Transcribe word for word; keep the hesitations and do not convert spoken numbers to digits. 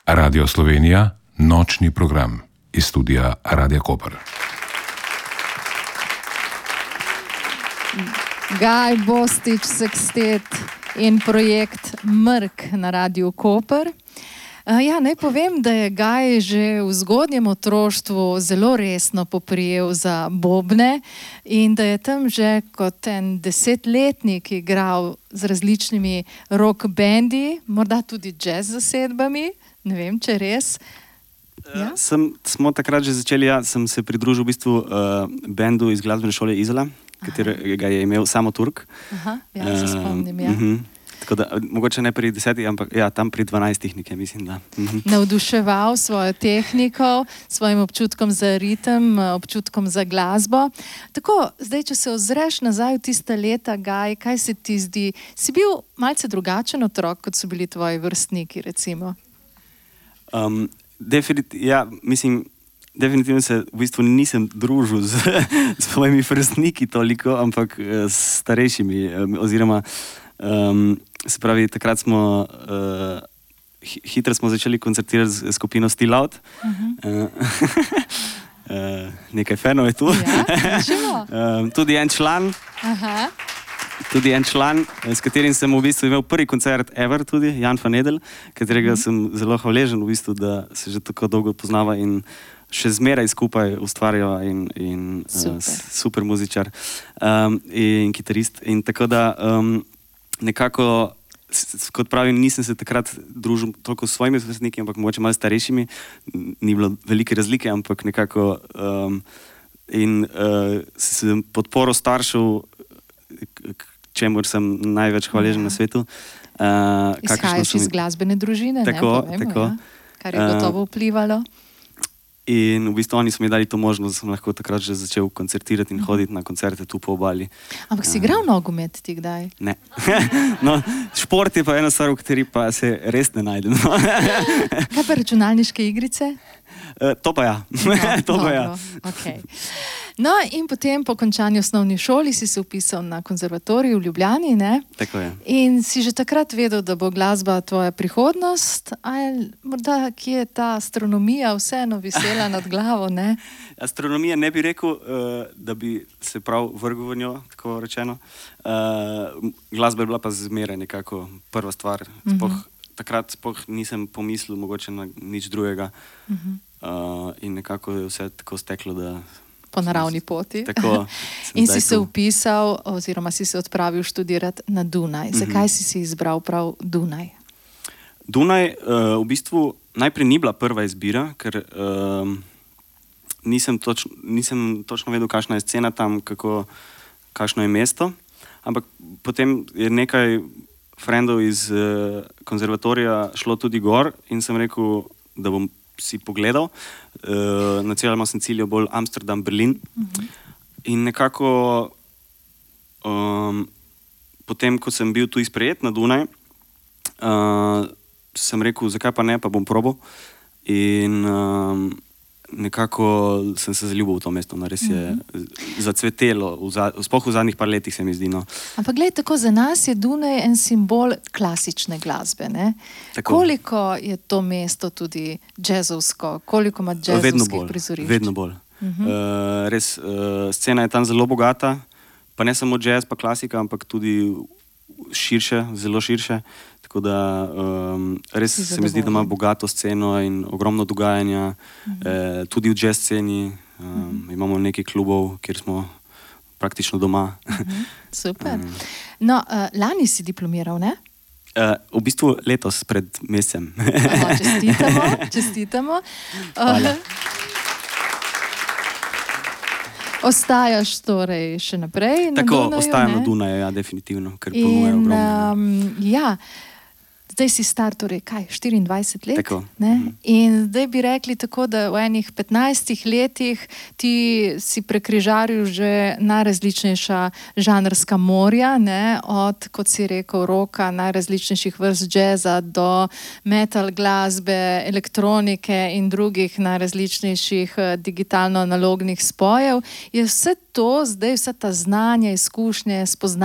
Radio Slovenija, nočni program iz studia Radia Koper. Gaj Bostič Sextet in projekt Mrk na Radiu Koper. Ja, naj povem, da je Gaj že v zgodnjem otroštvu zelo resno poprijel za bobne in da je tam že kot en desetletnik igral z različnimi rock bendi, morda tudi jazz zasedbami, ne vem, če res. Ja? Sem, smo takrat že začeli, ja, sem se pridružil v bistvu uh, bendu iz glasbene šole Izola, katerega je imel samo Turk. Aha, ja, se spomnim, ja. Uh, uh-huh. Tako da, mogoče ne pri desetih, ampak ja, tam pri dvanajstih nekaj, mislim, da. Uh-huh. Navduševal svojo tehniko, svojim občutkom za ritem, občutkom za glasbo. Tako, zdaj, če se ozreš nazaj v tista leta, Gaj, kaj se ti zdi? Si bil malce drugačen otrok, kot so bili tvoji vrstniki, recimo? Um, definit, ja, mislim, definitivno se v bistvu nisem družil z, z svojimi vrstniki toliko, ampak s starejšimi, oziroma um, se pravi, takrat smo uh, hitro smo začeli koncertirati z skupino Still Out. Uh-huh. uh, nekaj fanov je tu. Ja, um, tudi en član. Aha. Tudi en član, s katerim sem v bistvu imel prvi koncert ever tudi, Jan van Edel, katerega mm. sem zelo hvaležen v bistvu, da se že tako dolgo poznava in še zmeraj skupaj ustvarjava in, in super. Uh, super muzičar um, in kitarist. In tako da um, nekako, kot pravim, nisem se takrat družil toliko s svojimi vrstniki, ampak mogoče malo starejšimi. Ni bilo velike razlike, ampak nekako um, in uh, sem podporo staršev, čemur sem največ hvaležen ja. na svetu. Uh, Izhajaš iz glasbene družine, tako, ne povemo, tako. Ja? Kar je gotovo vplivalo. In v bistvu oni so mi dali to možnost, da sem lahko takrat že začel koncertirati in hoditi na koncerte tu po obali. Ampak si igral nogomet ti kdaj? Ne. No, šport je pa ena stvar, v kateri pa se res ne najdem. Kaj pa računalniške igrice? Uh, to pa ja. No, to pa ja. Okay. No in potem po končanju osnovni šoli si se vpisal na konzervatorij v Ljubljani, ne? Tako je. In si že takrat vedel, da bo glasba tvoja prihodnost, ali morda kje je ta astronomija vseeno visela nad glavo, ne? Astronomija ne bi rekel, uh, da bi se prav vrgel v njo, tako rečeno. Uh, glasba je bila pa zmeraj nekako prva stvar. Spoh, uh-huh. Takrat spoh nisem pomislil mogoče na nič drugega. Uh-huh. Uh, in nekako je vse tako steklo, da... Po naravni poti. Tako, in si se vpisal, oziroma si se odpravil študirati na Dunaj. Mm-hmm. Zakaj si si izbral prav Dunaj? Dunaj uh, v bistvu najprej ni bila prva izbira, ker uh, nisem, toč, nisem točno vedel, kakšna je scena tam, kako, kakšno je mesto. Ampak potem je nekaj frendov iz uh, konzervatorija šlo tudi gor in sem rekel, da bom si pogledal. Uh, načeloma sem ciljal bolj Amsterdam, Berlin. Uh-huh. In nekako um, potem, ko sem bil tu sprejet na Dunaj, uh, sem rekel, zakaj pa ne, pa bom probal. In um, nekako sem se zaljubil v to mesto. No, res je uh-huh. zacvetelo, sploh v zadnjih par letih se mi zdi. No. Ampak gled, tako za nas je Dunaj en simbol klasične glasbe, ne? Koliko je to mesto tudi džezovsko? Koliko ima džezovskih prizorišč? Vedno bolj. Uh-huh. Uh, res, uh, scena je tam zelo bogata, pa ne samo džez, pa klasika, ampak tudi širše, zelo širše. Tako da um, res se mi zdi, da ima bogato sceno in ogromno dogajanja, uh-huh. eh, tudi v jazz sceni. Um, uh-huh. Imamo nekaj klubov, kjer smo praktično doma. Uh-huh. Super. Um. No, uh, lani si diplomiral, ne? Uh, v bistvu letos, pred mesecem. Aha, čestitamo, čestitamo. Uh, Ostajaš torej še naprej na Tako, Dunaju? Tako, ostajam ne? na Dunaju, ja, definitivno, ker ponujajo ogromno. Um, ja, zdaj si star, torej kaj, štiriindvajset let? Tako. Ne? In zdaj bi rekli tako, da v enih petnajstih letih ti si prekrižaril že najrazličnejša žanrska morja, ne? Od, kot si rekel, roka, najrazličnejših vrst džeza do metal glasbe, elektronike in drugih najrazličnejših digitalno-analognih spojev. Je vse to zdaj, vsa ta znanja, izkušnje, spoznanja